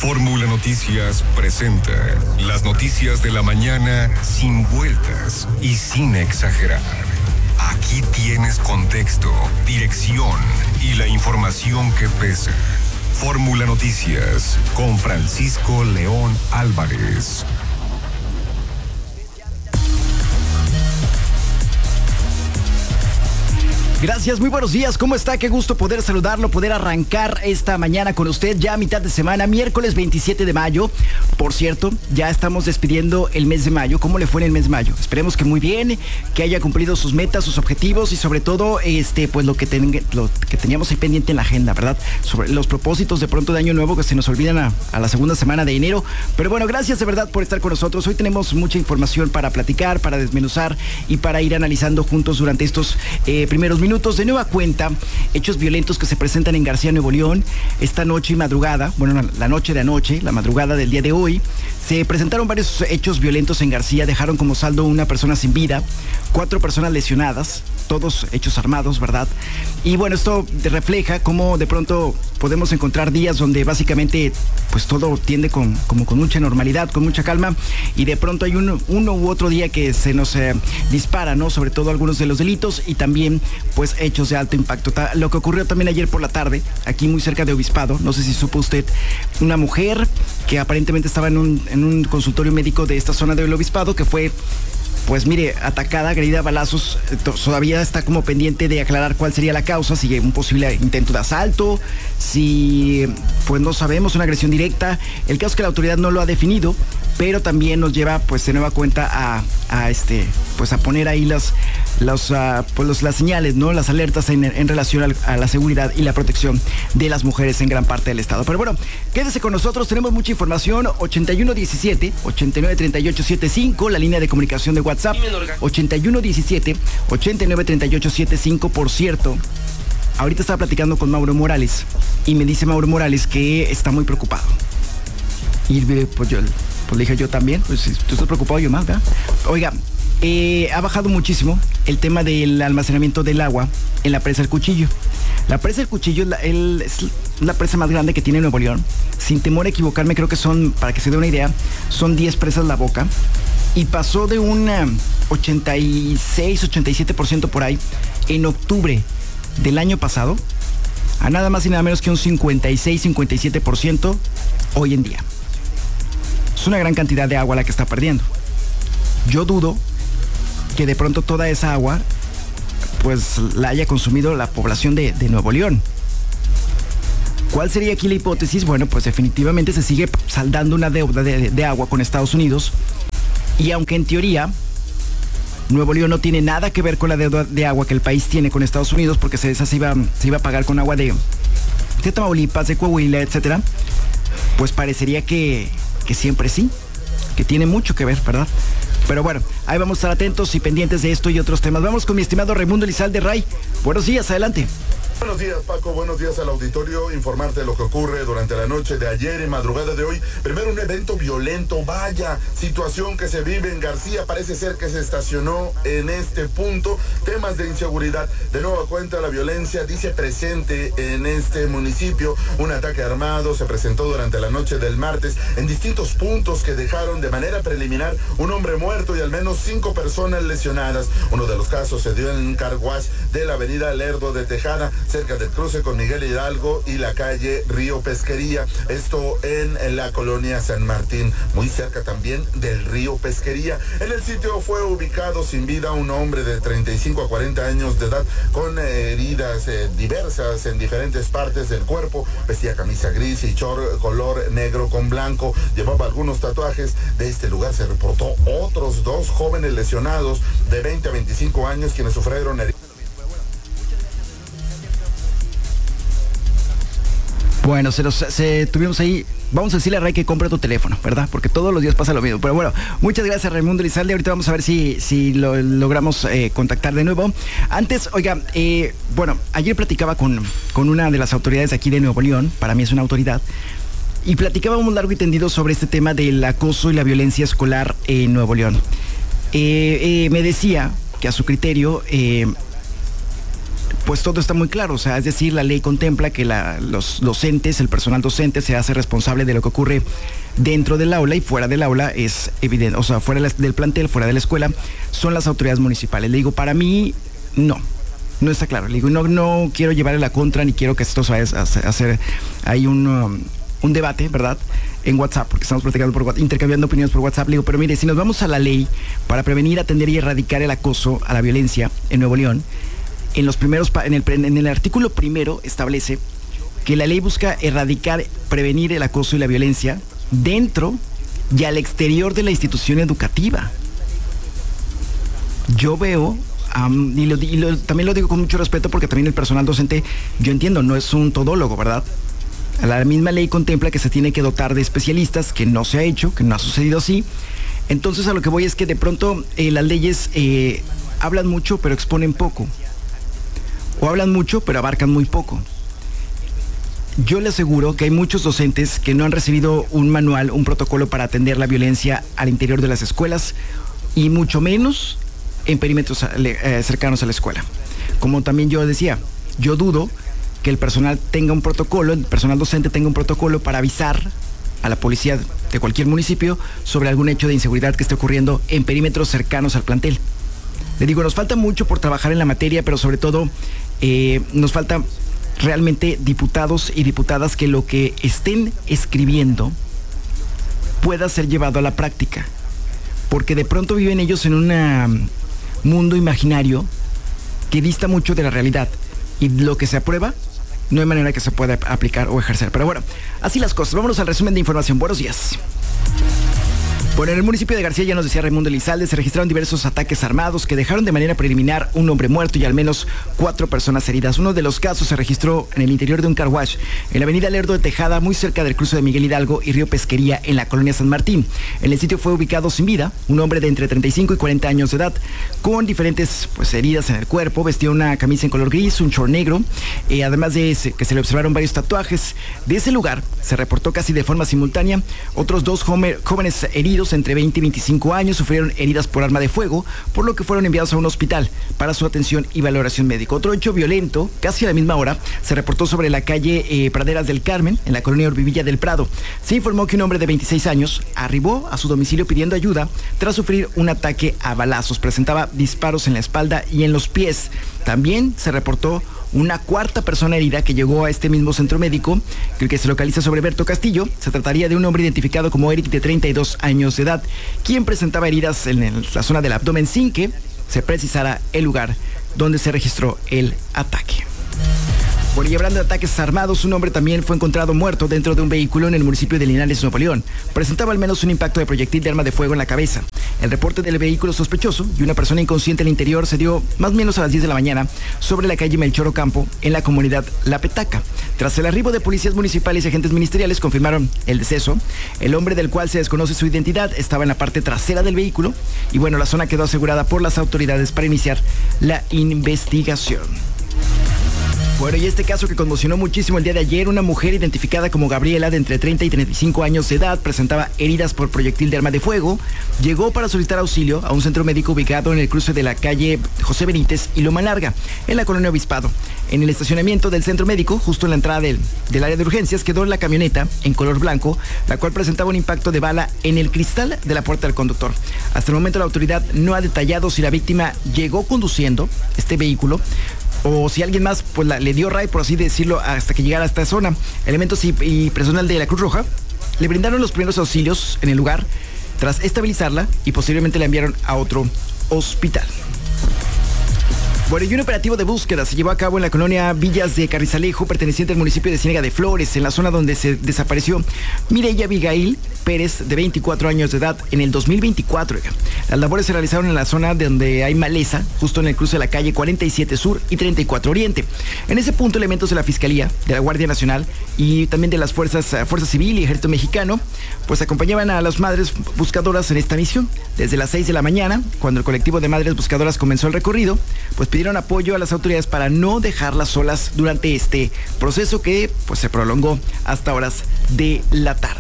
Fórmula Noticias presenta las noticias de la mañana sin vueltas y sin exagerar. Aquí tienes contexto, dirección y la información que pesa. Fórmula Noticias con Francisco León Álvarez. Gracias, muy buenos días, ¿cómo está? Qué gusto poder saludarlo, poder arrancar esta mañana con usted, ya a mitad de semana, miércoles 27 de mayo. Por cierto, ya estamos despidiendo el mes de mayo. ¿Cómo le fue en el mes de mayo? Esperemos que muy bien, que haya cumplido sus metas, sus objetivos y sobre todo, pues lo que teníamos ahí pendiente en la agenda, ¿verdad? Sobre los propósitos de pronto de año nuevo que se nos olvidan a la segunda semana de enero. Pero bueno, gracias de verdad por estar con nosotros. Hoy tenemos mucha información para platicar, para desmenuzar y para ir analizando juntos durante estos primeros minutos. De nueva cuenta, hechos violentos que se presentan en García, Nuevo León, esta noche y madrugada, bueno, la noche de anoche, la madrugada del día de hoy, se presentaron varios hechos violentos en García, dejaron como saldo una persona sin vida, 4 personas lesionadas, todos hechos armados, ¿verdad? Y bueno, esto refleja cómo de pronto podemos encontrar días donde básicamente pues todo tiende con mucha normalidad, con mucha calma, y de pronto hay uno u otro día que se nos dispara, ¿no? Sobre todo algunos de los delitos y también pues hechos de alto impacto. Lo que ocurrió también ayer por la tarde, aquí muy cerca de Obispado, no sé si supo usted, una mujer que aparentemente estaba en un consultorio médico de esta zona del Obispado, que fue, pues mire, atacada, agredida a balazos. Todavía está como pendiente de aclarar cuál sería la causa, si un posible intento de asalto, si, pues no sabemos, una agresión directa. El caso es que la autoridad no lo ha definido, pero también nos lleva, pues de nueva cuenta a poner ahí las señales, ¿no? Las alertas en relación a la seguridad y la protección de las mujeres en gran parte del estado. Pero bueno, quédese con nosotros, tenemos mucha información. 8117-893875, la línea de comunicación de WhatsApp. 8117-893875. Por cierto, ahorita estaba platicando con Mauro Morales y me dice Mauro Morales que está muy preocupado. Y pues le dije yo también, pues si tú estás preocupado, yo más, ¿verdad? Oiga, ha bajado muchísimo el tema del almacenamiento del agua en la presa El Cuchillo. La presa El Cuchillo es la presa más grande que tiene Nuevo León. Sin temor a equivocarme, creo que son, para que se dé una idea, son 10 presas La Boca. Y pasó de un 86-87% por ahí en octubre del año pasado a nada más y nada menos que un 56-57% hoy en día. Es una gran cantidad de agua la que está perdiendo. Yo dudo que de pronto toda esa agua pues la haya consumido la población de Nuevo León. ¿Cuál sería aquí la hipótesis? Bueno, pues definitivamente se sigue saldando una deuda de agua con Estados Unidos, y aunque en teoría Nuevo León no tiene nada que ver con la deuda de agua que el país tiene con Estados Unidos, porque esa se iba a pagar con agua de Tamaulipas, de Coahuila, etcétera, pues parecería que siempre sí, que tiene mucho que ver, ¿verdad? Pero bueno, ahí vamos a estar atentos y pendientes de esto y otros temas. Vamos con mi estimado Raimundo Elizalde Ray. Buenos días, adelante. Buenos días, Paco, buenos días al auditorio. Informarte de lo que ocurre durante la noche de ayer y madrugada de hoy. Primero, un evento violento, vaya situación que se vive en García. Parece ser que se estacionó en este punto. Temas de inseguridad. De nueva cuenta, la violencia dice presente en este municipio. Un ataque armado se presentó durante la noche del martes en distintos puntos que dejaron de manera preliminar un hombre muerto y al menos 5 personas lesionadas. Uno de los casos se dio en un car wash de la avenida Lerdo de Tejada, cerca del cruce con Miguel Hidalgo y la calle Río Pesquería, esto en la colonia San Martín, muy cerca también del río Pesquería. En el sitio fue ubicado sin vida un hombre de 35 a 40 años de edad con heridas diversas en diferentes partes del cuerpo. Vestía camisa gris y short color negro con blanco, llevaba algunos tatuajes. De este lugar se reportó otros 2 jóvenes lesionados de 20 a 25 años quienes sufrieron heridas. Bueno, tuvimos ahí. Vamos a decirle a Ray que compre tu teléfono, ¿verdad? Porque todos los días pasa lo mismo. Pero bueno, muchas gracias, Raimundo Elizalde. Ahorita vamos a ver si lo logramos contactar de nuevo. Antes, oiga, bueno, ayer platicaba con una de las autoridades aquí de Nuevo León. Para mí es una autoridad. Y platicábamos largo y tendido sobre este tema del acoso y la violencia escolar en Nuevo León. Me decía que a su criterio pues todo está muy claro. O sea, es decir, la ley contempla que los docentes, el personal docente se hace responsable de lo que ocurre dentro del aula, y fuera del aula es evidente, o sea, fuera del plantel, fuera de la escuela, son las autoridades municipales. Le digo, para mí, no está claro. Le digo, no quiero llevarle la contra, ni quiero que esto se vaya a hacer ahí un debate, ¿verdad?, en WhatsApp, porque estamos platicando intercambiando opiniones por WhatsApp. Le digo, pero mire, si nos vamos a la ley para prevenir, atender y erradicar el acoso a la violencia en Nuevo León, en el artículo primero establece que la ley busca erradicar, prevenir el acoso y la violencia dentro y al exterior de la institución educativa. Yo veo, también lo digo con mucho respeto, porque también el personal docente, yo entiendo, no es un todólogo, ¿verdad? La misma ley contempla que se tiene que dotar de especialistas, que no se ha hecho, que no ha sucedido así. Entonces, a lo que voy es que de pronto las leyes hablan mucho pero exponen poco, o hablan mucho pero abarcan muy poco. Yo le aseguro que hay muchos docentes que no han recibido un manual, un protocolo para atender la violencia al interior de las escuelas, y mucho menos en perímetros cercanos a la escuela. Como también yo decía, yo dudo que el personal tenga un protocolo, el personal docente tenga un protocolo para avisar a la policía de cualquier municipio sobre algún hecho de inseguridad que esté ocurriendo en perímetros cercanos al plantel. Le digo, nos falta mucho por trabajar en la materia, pero sobre todo nos falta realmente diputados y diputadas que lo que estén escribiendo pueda ser llevado a la práctica, porque de pronto viven ellos en un mundo imaginario que dista mucho de la realidad, y lo que se aprueba no hay manera que se pueda aplicar o ejercer. Pero bueno, así las cosas. Vámonos al resumen de información. Buenos días. Bueno, en el municipio de García, ya nos decía Raimundo Elizalde, se registraron diversos ataques armados que dejaron de manera preliminar un hombre muerto y al menos 4 personas heridas. Uno de los casos se registró en el interior de un car wash, en la avenida Lerdo de Tejada, muy cerca del cruce de Miguel Hidalgo y Río Pesquería, en la colonia San Martín. En el sitio fue ubicado sin vida un hombre de entre 35 y 40 años de edad, con diferentes heridas en el cuerpo. Vestía una camisa en color gris, un short negro, además de que se le observaron varios tatuajes. De ese lugar se reportó casi de forma simultánea otros 2 jóvenes heridos entre 20 y 25 años, sufrieron heridas por arma de fuego, por lo que fueron enviados a un hospital para su atención y valoración médica. Otro hecho violento, casi a la misma hora, se reportó sobre la calle Praderas del Carmen, en la colonia Urbivilla del Prado. Se informó que un hombre de 26 años arribó a su domicilio pidiendo ayuda tras sufrir un ataque a balazos. Presentaba disparos en la espalda y en los pies. También se reportó una 4ª persona herida que llegó a este mismo centro médico, que se localiza sobre Berto Castillo. Se trataría de un hombre identificado como Eric, de 32 años de edad, quien presentaba heridas en la zona del abdomen, sin que se precisara el lugar donde se registró el ataque. Bueno, y hablando de ataques armados, un hombre también fue encontrado muerto dentro de un vehículo en el municipio de Linares, Nuevo León. Presentaba al menos un impacto de proyectil de arma de fuego en la cabeza. El reporte del vehículo sospechoso y una persona inconsciente en el interior se dio más o menos a las 10 de la mañana sobre la calle Melchor Ocampo, en la comunidad La Petaca. Tras el arribo de policías municipales y agentes ministeriales, confirmaron el deceso. El hombre, del cual se desconoce su identidad, estaba en la parte trasera del vehículo y bueno, la zona quedó asegurada por las autoridades para iniciar la investigación. Bueno, y este caso que conmocionó muchísimo el día de ayer, una mujer identificada como Gabriela, de entre 30 y 35 años de edad, presentaba heridas por proyectil de arma de fuego. Llegó para solicitar auxilio a un centro médico ubicado en el cruce de la calle José Benítez y Loma Larga, en la colonia Obispado. En el estacionamiento del centro médico, justo en la entrada del área de urgencias, quedó la camioneta en color blanco, la cual presentaba un impacto de bala en el cristal de la puerta del conductor. Hasta el momento la autoridad no ha detallado si la víctima llegó conduciendo este vehículo o si alguien más le dio ray, por así decirlo, hasta que llegara a esta zona. Elementos y personal de la Cruz Roja le brindaron los primeros auxilios en el lugar tras estabilizarla y posteriormente la enviaron a otro hospital. Bueno, y un operativo de búsqueda se llevó a cabo en la colonia Villas de Carrizalejo, perteneciente al municipio de Ciénega de Flores, en la zona donde se desapareció Mireya Abigail Pérez, de 24 años de edad, en el 2024. Las labores se realizaron en la zona donde hay maleza, justo en el cruce de la calle 47 Sur y 34 Oriente. En ese punto, elementos de la Fiscalía, de la Guardia Nacional y también de las Fuerza Civil y Ejército Mexicano, pues acompañaban a las madres buscadoras en esta misión. Desde las 6 de la mañana, cuando el colectivo de madres buscadoras comenzó el recorrido, pues pidieron apoyo a las autoridades para no dejarlas solas durante este proceso que pues se prolongó hasta horas de la tarde.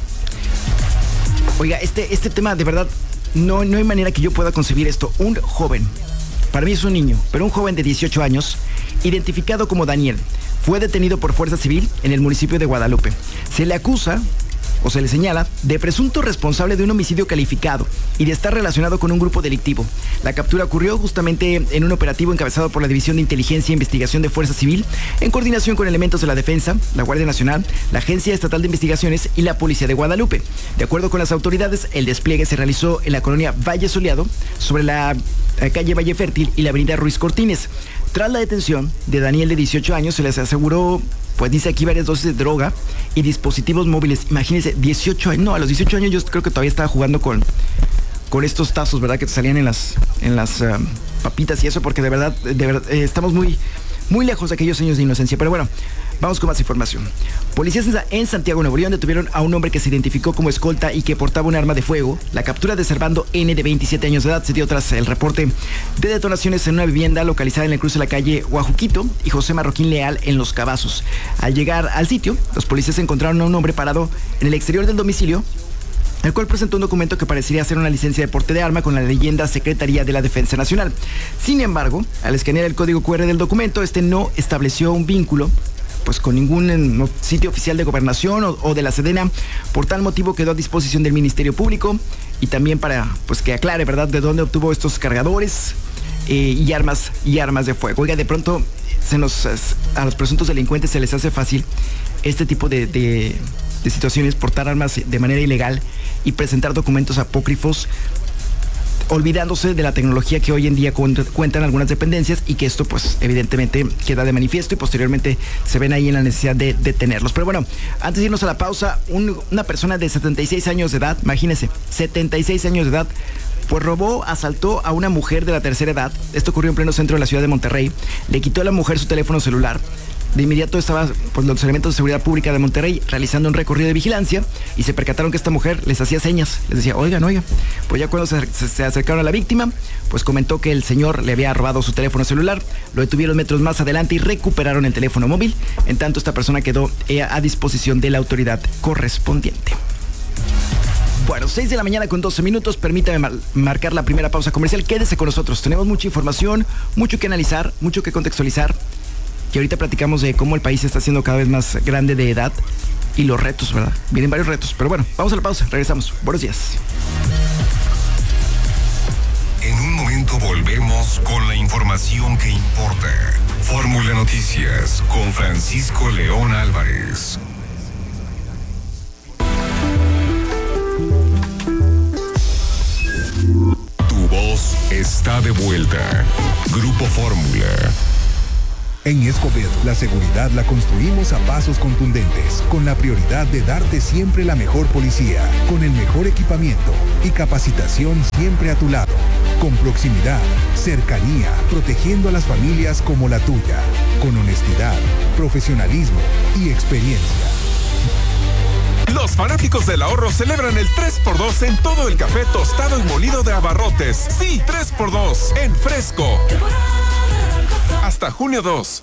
Oiga, este tema de verdad no hay manera que yo pueda concebir esto. Un joven, para mí es un niño, pero un joven de 18 años identificado como Daniel, fue detenido por Fuerza Civil en el municipio de Guadalupe. Se le acusa o se le señala de presunto responsable de un homicidio calificado y de estar relacionado con un grupo delictivo. La captura ocurrió justamente en un operativo encabezado por la División de Inteligencia e Investigación de Fuerza Civil, en coordinación con elementos de la Defensa, la Guardia Nacional, la Agencia Estatal de Investigaciones y la Policía de Guadalupe. De acuerdo con las autoridades, el despliegue se realizó en la colonia Valle Soleado, sobre la calle Valle Fértil y la avenida Ruiz Cortines. Tras la detención de Daniel, de 18 años, se les aseguró, pues dice aquí, varias dosis de droga y dispositivos móviles. Imagínense, 18 años, no, a los 18 años yo creo que todavía estaba jugando con estos tazos, ¿verdad? Que te salían en las papitas y eso, porque de verdad estamos muy lejos de aquellos años de inocencia. Pero bueno, vamos con más información. Policías en Santiago, Nuevo León, detuvieron a un hombre que se identificó como escolta y que portaba un arma de fuego. La captura de Servando N, de 27 años de edad, se dio tras el reporte de detonaciones en una vivienda localizada en el cruce de la calle Guajuquito y José Marroquín Leal en Los Cavazos. Al llegar al sitio, los policías encontraron a un hombre parado en el exterior del domicilio, el cual presentó un documento que parecería ser una licencia de porte de arma con la leyenda Secretaría de la Defensa Nacional. Sin embargo, al escanear el código QR del documento, no estableció un vínculo pues con ningún sitio oficial de gobernación o de la Sedena. Por tal motivo quedó a disposición del Ministerio Público y también para pues que aclare, ¿verdad?, de dónde obtuvo estos cargadores y armas de fuego. Oiga, de pronto a los presuntos delincuentes se les hace fácil este tipo de situaciones, portar armas de manera ilegal y presentar documentos apócrifos, olvidándose de la tecnología que hoy en día cuentan algunas dependencias, y que esto pues evidentemente queda de manifiesto y posteriormente se ven ahí en la necesidad de detenerlos. Pero bueno, antes de irnos a la pausa, una persona de 76 años de edad, imagínense, 76 años de edad, pues asaltó a una mujer de la tercera edad. Esto ocurrió en pleno centro de la ciudad de Monterrey. Le quitó a la mujer su teléfono celular. De inmediato estaban pues los elementos de seguridad pública de Monterrey realizando un recorrido de vigilancia y se percataron que esta mujer les hacía señas, les decía, oigan. Pues ya cuando se acercaron a la víctima, pues comentó que el señor le había robado su teléfono celular. Lo detuvieron metros más adelante y recuperaron el teléfono móvil. En tanto, esta persona quedó a disposición de la autoridad correspondiente. Bueno, 6 de la mañana con 12 minutos. Permítame marcar la primera pausa comercial. Quédese con nosotros. Tenemos mucha información, mucho que analizar, mucho que contextualizar. Y ahorita platicamos de cómo el país está siendo cada vez más grande de edad y los retos, ¿verdad? Vienen varios retos, pero bueno, vamos a la pausa, regresamos. Buenos días. En un momento volvemos con la información que importa. Fórmula Noticias con Francisco León Álvarez. Tu voz está de vuelta. Grupo Fórmula. En Escobedo, la seguridad la construimos a pasos contundentes, con la prioridad de darte siempre la mejor policía, con el mejor equipamiento y capacitación siempre a tu lado, con proximidad, cercanía, protegiendo a las familias como la tuya, con honestidad, profesionalismo y experiencia. Los fanáticos del ahorro celebran el 3x2 en todo el café tostado y molido de Abarrotes. Sí, 3x2 en fresco. Hasta junio 2.